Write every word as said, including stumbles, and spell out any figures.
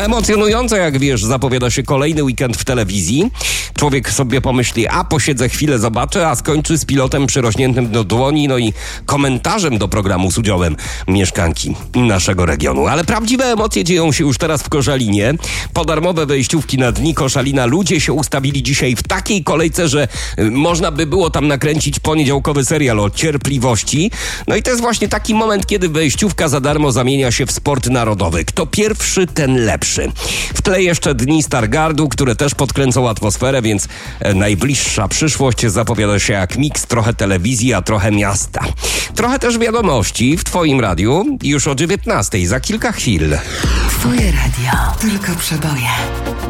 Emocjonująco, jak wiesz, zapowiada się kolejny weekend w telewizji. Człowiek sobie pomyśli, a posiedzę chwilę, zobaczę, a skończy z pilotem przyrośniętym do dłoni, no i komentarzem do programu z udziałem mieszkanki naszego regionu. Ale prawdziwe emocje dzieją się już teraz w Koszalinie. Po darmowe wejściówki na dni Koszalina ludzie się ustawili dzisiaj w takiej kolejce, że można by było tam nakręcić poniedziałkowy serial o cierpliwości. No i to jest właśnie taki moment, kiedy wejściówka za darmo zamienia się w sport narodowy. Kto pierwszy, ten lepszy. W tle jeszcze dni Stargardu, które też podkręcą atmosferę, więc najbliższa przyszłość zapowiada się jak miks trochę telewizji, a trochę miasta. Trochę też wiadomości w Twoim radiu już o dziewiętnastej, za kilka chwil. Twoje radio, tylko przeboje.